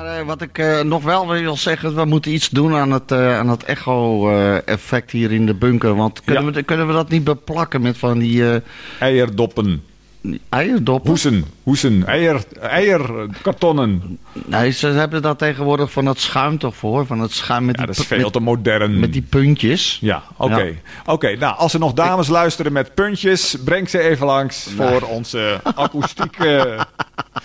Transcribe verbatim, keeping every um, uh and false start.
Maar uh, wat ik uh, nog wel wil zeggen, we moeten iets doen aan het, uh, aan het echo-effect uh, hier in de bunker. Want kunnen, ja. we, kunnen we dat niet beplakken met van die... Uh, Eierdoppen. Eierdoppen? Hoesen, hoesen, eier, eierkartonnen. Nee, ze hebben daar tegenwoordig van dat schuim toch voor? Van het schuim met ja, die dat is veel met, te modern. Met die puntjes. Ja, oké. Okay. Ja. Oké, okay, nou, als er nog dames ik... luisteren met puntjes, breng ze even langs voor nee. onze akoestiek... Uh,